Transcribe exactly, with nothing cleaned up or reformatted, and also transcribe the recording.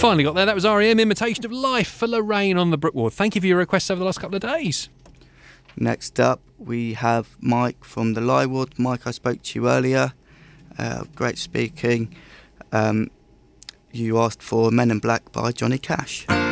Finally got there. That was R E M, Imitation of Life for Lorraine on the Brookward. Thank you for your requests over the last couple of days. Next up, we have Mike from the Lywood. Mike, I spoke to you earlier. Uh, great speaking. Um, you asked for Men in Black by Johnny Cash.